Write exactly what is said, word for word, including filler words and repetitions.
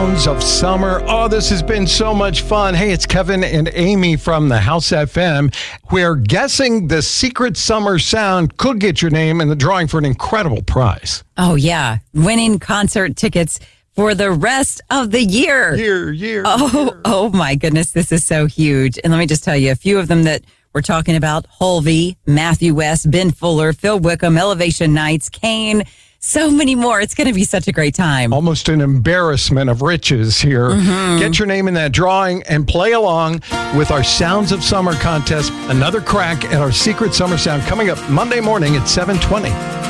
Sounds of Summer. Oh, this has been so much fun. Hey, it's Kevin and Amy from the House F M. We're guessing the secret summer sound could get your name in the drawing for an incredible prize. Oh, yeah. Winning concert tickets for the rest of the year. Year, year. Oh, year. oh my goodness. This is so huge. And let me just tell you a few of them that we're talking about. Holvey, Matthew West, Ben Fuller, Phil Wickham, Elevation Nights, Kane, so many more. It's going to be such a great time. Almost an embarrassment of riches here. Mm-hmm. Get your name in that drawing and play along with our Sounds of Summer contest. Another crack at our secret summer sound coming up Monday morning at seven twenty.